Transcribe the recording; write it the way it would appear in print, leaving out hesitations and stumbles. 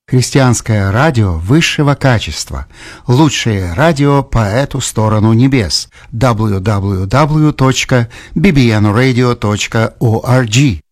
Христианское радио высшего качества. Лучшее радио по эту сторону небес. www.bbnradio.org